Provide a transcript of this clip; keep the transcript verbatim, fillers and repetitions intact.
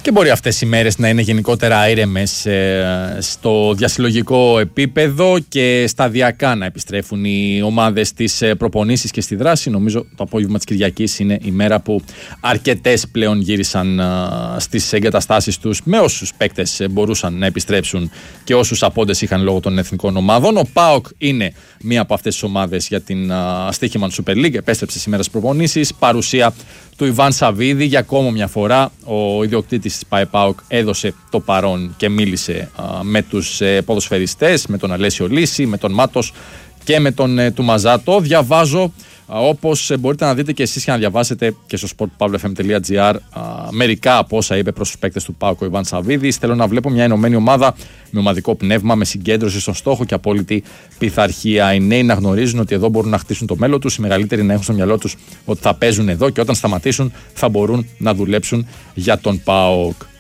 Και μπορεί αυτές οι μέρες να είναι γενικότερα ήρεμες ε, στο διασυλλογικό επίπεδο και σταδιακά να επιστρέφουν οι ομάδες στις προπονήσεις και στη δράση. Νομίζω το απόγευμα της Κυριακής είναι η μέρα που αρκετές πλέον γύρισαν ε, στις εγκαταστάσεις τους με όσους παίκτες μπορούσαν να επιστρέψουν και όσους απόντες είχαν λόγω των εθνικών ομάδων. Ο ΠΑΟΚ είναι μία από αυτές τις ομάδες για την ε, στοίχημα του Super League. Επέστρεψε σήμερα στις προπονήσεις. Παρουσία του Ιβάν Σαββίδη για ακόμα μια φορά. Ο ιδιοκτήτης της ΠΑΟΚ έδωσε το παρόν και μίλησε α, με τους ε, ποδοσφαιριστές, με τον Αλέσιο Λύση, με τον Μάτος και με τον ε, Τουμαζάτο. Διαβάζω, α, όπως ε, μπορείτε να δείτε και εσείς και να διαβάσετε και στο σπορτ παύλα εφ εμ τελεία τζι άρ μερικά από όσα είπε προς τους παίκτες του ΠΑΟΚ ο Ιβάν Σαββίδης. Θέλω να βλέπω μια ενωμένη ομάδα με ομαδικό πνεύμα, με συγκέντρωση στον στόχο και απόλυτη πειθαρχία. Οι νέοι να γνωρίζουν ότι εδώ μπορούν να χτίσουν το μέλλον τους, οι μεγαλύτεροι να έχουν στο μυαλό τους ότι θα παίζουν εδώ και όταν σταματήσουν θα μπορούν να δουλέψουν για τον ΠΑΟΚ.